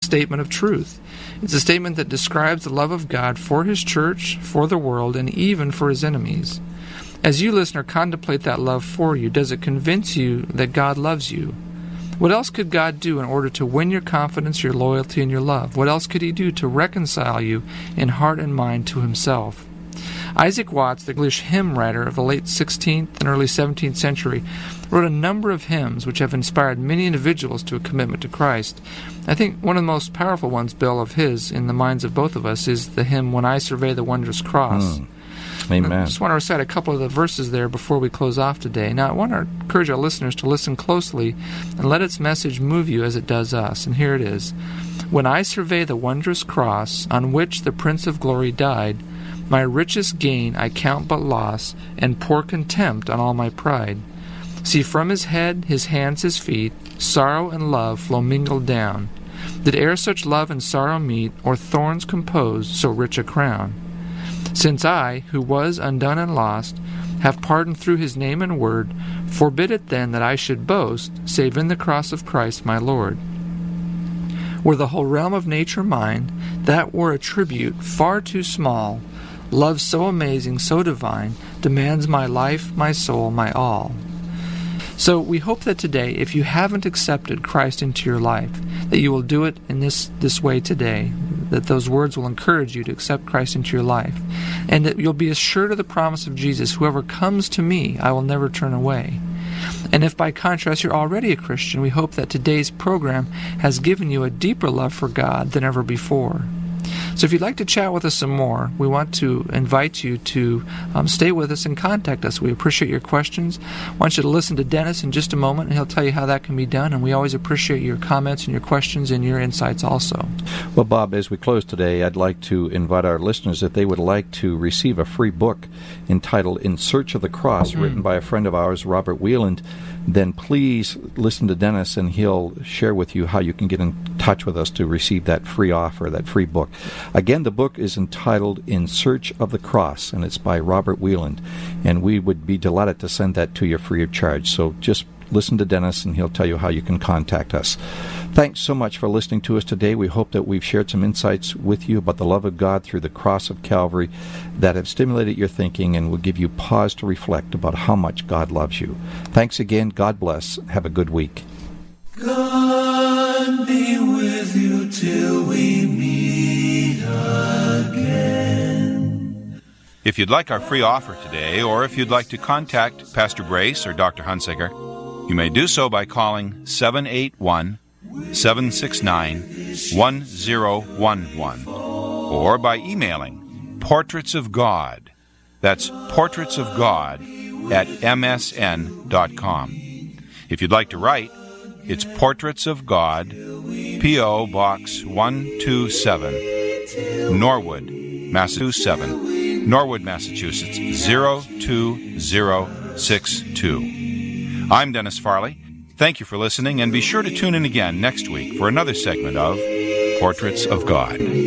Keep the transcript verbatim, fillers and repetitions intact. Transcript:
statement of truth. It's a statement that describes the love of God for His church, for the world, and even for His enemies. As you, listener, contemplate that love for you, does it convince you that God loves you? What else could God do in order to win your confidence, your loyalty, and your love? What else could He do to reconcile you in heart and mind to Himself? Isaac Watts, the English hymn writer of the late sixteenth and early seventeenth century, wrote a number of hymns which have inspired many individuals to a commitment to Christ. I think one of the most powerful ones, Bill, of his, in the minds of both of us, is the hymn, When I Survey the Wondrous Cross. Mm. Amen. I just want to recite a couple of the verses there before we close off today. Now, I want to encourage our listeners to listen closely and let its message move you as it does us. And here it is. When I survey the wondrous cross on which the Prince of Glory died, my richest gain I count but loss, and pour contempt on all my pride. See, from His head, His hands, His feet, sorrow and love flow mingled down. Did e'er such love and sorrow meet, or thorns compose so rich a crown? Since I, who was undone and lost, have pardon through His name and word, forbid it then that I should boast, save in the cross of Christ my Lord. Were the whole realm of nature mine, that were a tribute far too small. Love so amazing, so divine, demands my life, my soul, my all. So we hope that today, if you haven't accepted Christ into your life, that you will do it in this, this way today, that those words will encourage you to accept Christ into your life, and that you'll be assured of the promise of Jesus, whoever comes to me, I will never turn away. And if by contrast you're already a Christian, we hope that today's program has given you a deeper love for God than ever before. So if you'd like to chat with us some more, we want to invite you to um, stay with us and contact us. We appreciate your questions. I want you to listen to Dennis in just a moment, and he'll tell you how that can be done. And we always appreciate your comments and your questions and your insights also. Well, Bob, as we close today, I'd like to invite our listeners, if they would like to receive a free book entitled In Search of the Cross, mm-hmm. written by a friend of ours, Robert Wieland, then please listen to Dennis, and he'll share with you how you can get in touch with us to receive that free offer, that free book. Again, the book is entitled In Search of the Cross, and it's by Robert Wieland, and we would be delighted to send that to you free of charge. So just listen to Dennis, and he'll tell you how you can contact us. Thanks so much for listening to us today. We hope that we've shared some insights with you about the love of God through the cross of Calvary that have stimulated your thinking and will give you pause to reflect about how much God loves you. Thanks again. God bless. Have a good week. God be with you till we meet again. If you'd like our free offer today, or if you'd like to contact Pastor Brace or Doctor Hunsaker, you may do so by calling seven eight one, seven six nine, one zero one one or by emailing Portraits of God. That's Portraits of God at m s n dot com. If you'd like to write, it's Portraits of God, P O. Box one two seven, Norwood, Massachusetts, Norwood, Massachusetts, zero two zero six two. I'm Dennis Farley. Thank you for listening, and be sure to tune in again next week for another segment of Portraits of God.